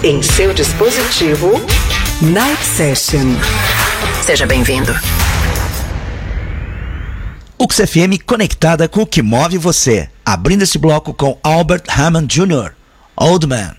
Em seu dispositivo, Night Session. Seja bem-vindo. UX FM conectada com o que move você. Abrindo esse bloco com Albert Hammond Jr., Old Man.